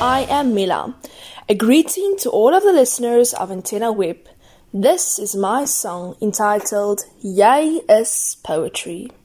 I am Mila. A greeting to all of the listeners of Antenna Web. This is my song entitled Jy is Poetry.